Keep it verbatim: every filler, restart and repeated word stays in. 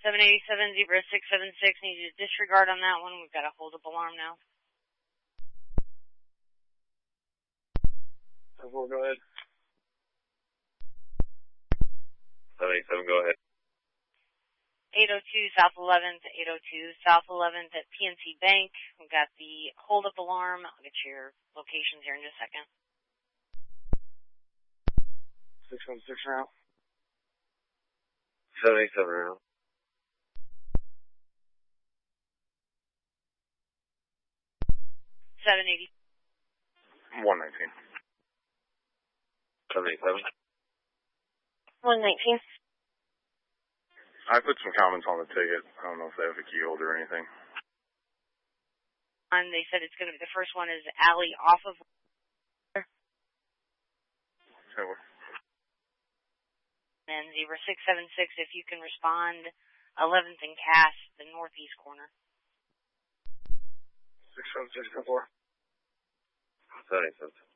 seven eighty-seven, zebra six seven six, need you to disregard on that one. We've got a hold-up alarm now. seven four, go ahead. seven eighty-seven, go ahead. eight oh two South eleventh, eight oh two South eleventh at P N C Bank. We've got the hold-up alarm. I'll get your locations here in just a second. six one six route. seven eighty-seven route. seven eighty. one nineteen. seven eighty-seven. one nineteen. I put some comments on the ticket. I don't know if they have a key holder or anything. And they said it's going to be, the first one is alley off of. And zebra six seven six, if you can respond, eleventh and Cass, the northeast corner. six one six four. seven eighty-seven.